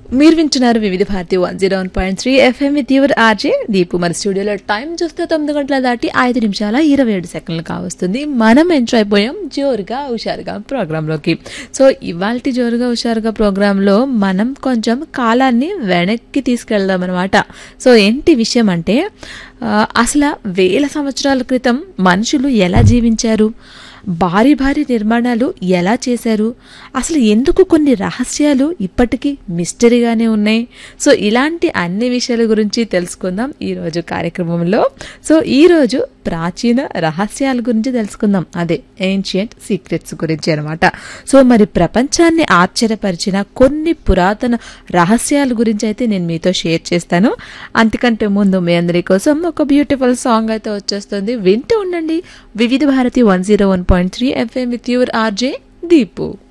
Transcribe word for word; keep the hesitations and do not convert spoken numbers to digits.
మీరు వింటున్నారు వివిధ Bharati one zero one point three FM with your RJ Deepu. మన స్టూడియోలో టైం చూస్తే తొమ్మిది గంటల దాటి ఐదు నిమిషాల ఇరవై ఏడు సెకండ్లు కావస్తుంది. మనం ఎంజాయ్ అయిపోయాం జోరుగా హుషారుగా ప్రోగ్రాంలోకి. సో ఇవాల్టి జోరుగా హుషారుగా ప్రోగ్రాంలో మనం కొంచెం కాలాన్ని వెనక్కి తీసుకెళ్దాం అనమాట. సో ఏంటి విషయం అంటే అసలు వేల సంవత్సరాల క్రితం మనుషులు ఎలా జీవించారు, భారీ భారీ నిర్మాణాలు ఎలా చేశారు, అసలు ఎందుకు కొన్ని రహస్యాలు ఇప్పటికీ మిస్టరీగానే ఉన్నాయి. సో ఇలాంటి అన్ని విషయాల గురించి తెలుసుకుందాం ఈరోజు కార్యక్రమంలో. సో ఈరోజు ప్రాచీన రహస్యాల గురించి తెలుసుకుందాం, అదే ఏన్షియంట్ సీక్రెట్స్ గురించి అనమాట. సో మరి ప్రపంచాన్ని ఆశ్చర్యపరిచిన కొన్ని పురాతన రహస్యాల గురించి అయితే నేను మీతో షేర్ చేస్తాను. అంతకంటే ముందు మీ అందరి కోసం ఒక బ్యూటిఫుల్ సాంగ్ అయితే వచ్చేస్తుంది, వింటూ ఉండండి వివిధ Bharati one zero one point three FM with your RJ Deepu.